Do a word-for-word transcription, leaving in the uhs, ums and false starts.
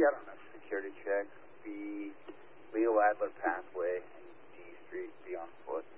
out on a security check. The Leo Adler pathway and G Street, be on foot.